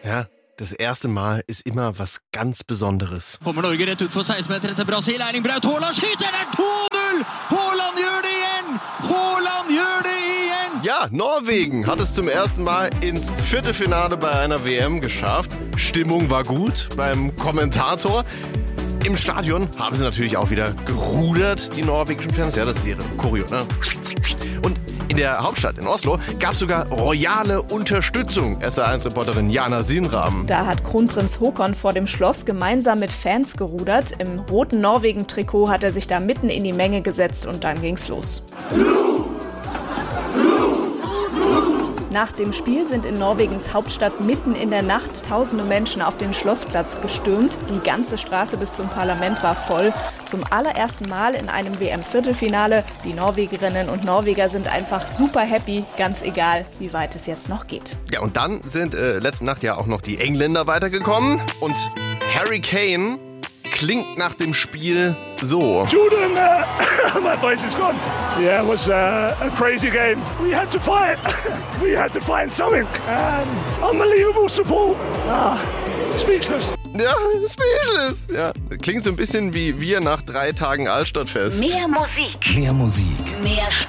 Ja, das erste Mal ist immer was ganz Besonderes. Kommer Norge rett ut for 16-meteren til Brasil. Erling Braut Haaland skyter der 2-0! Haaland gjør det igjen! Haaland gjør det igjen! Ja, Norwegen hat es zum ersten Mal ins Viertelfinale bei einer WM geschafft. Stimmung war gut beim Kommentator. Im Stadion haben sie natürlich auch wieder gerudert, die norwegischen Fans. Ja, das ist ihre Choreo, ne? Und in der Hauptstadt, in Oslo, gab es sogar royale Unterstützung. SR1-Reporterin Jana Sinram. Da hat Kronprinz Haakon vor dem Schloss gemeinsam mit Fans gerudert. Im roten Norwegen-Trikot hat er sich da mitten in die Menge gesetzt und dann ging's los. Nach dem Spiel sind in Norwegens Hauptstadt mitten in der Nacht tausende Menschen auf den Schlossplatz gestürmt. Die ganze Straße bis zum Parlament war voll. Zum allerersten Mal in einem WM-Viertelfinale. Die Norwegerinnen und Norweger sind einfach super happy, ganz egal, wie weit es jetzt noch geht. Ja, und dann sind letzte Nacht ja auch noch die Engländer weitergekommen. Und Harry Kane klingt nach dem Spiel so. Jordan, my voice is gone. Yeah, it was a crazy game. We had to fight. We had to find something. Unbelievable support. Speechless. Ja, speechless. Ja, klingt so ein bisschen wie wir nach 3 Tagen Altstadtfest. Mehr Musik. Mehr Musik. Mehr Spaß.